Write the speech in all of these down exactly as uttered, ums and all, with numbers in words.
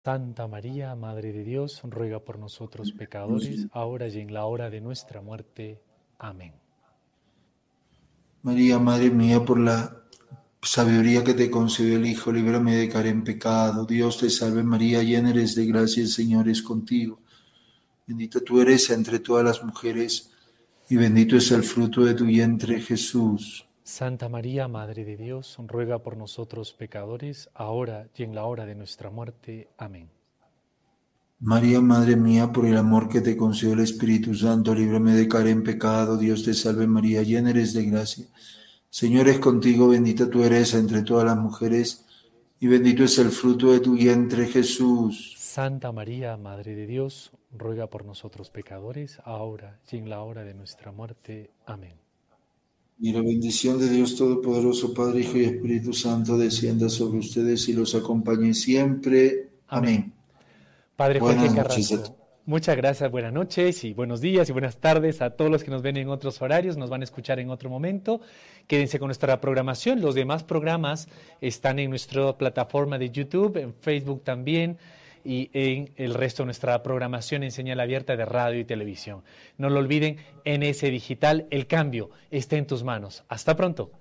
Santa María, Madre de Dios, ruega por nosotros pecadores, ahora y en la hora de nuestra muerte. Amén. María, Madre mía, por la sabiduría que te concedió el Hijo, líbrame de caer en pecado. Dios te salve María, llena eres de gracia, el Señor es contigo. Bendita tú eres entre todas las mujeres, y bendito es el fruto de tu vientre, Jesús. Santa María, Madre de Dios, ruega por nosotros pecadores, ahora y en la hora de nuestra muerte. Amén. María, Madre mía, por el amor que te concedió el Espíritu Santo, líbrame de caer en pecado. Dios te salve María, llena eres de gracia. Señor es contigo, bendita tú eres entre todas las mujeres, y bendito es el fruto de tu vientre, Jesús. Santa María, Madre de Dios, ruega por nosotros pecadores, ahora y en la hora de nuestra muerte. Amén. Y la bendición de Dios Todopoderoso, Padre, Hijo y Espíritu Santo, descienda sobre ustedes y los acompañe siempre. Amén. Amén. Padre Jorge Buenas noches a Carrasco, muchas gracias, buenas noches y buenos días y buenas tardes a todos los que nos ven en otros horarios, nos van a escuchar en otro momento. Quédense con nuestra programación, los demás programas están en nuestra plataforma de YouTube, en Facebook también y en el resto de nuestra programación en señal abierta de radio y televisión. No lo olviden, N S Digital, el cambio está en tus manos. Hasta pronto.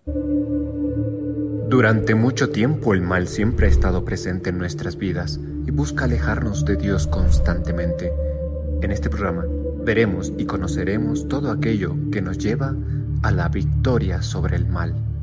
Durante mucho tiempo el mal siempre ha estado presente en nuestras vidas y busca alejarnos de Dios constantemente. En este programa veremos y conoceremos todo aquello que nos lleva a la victoria sobre el mal.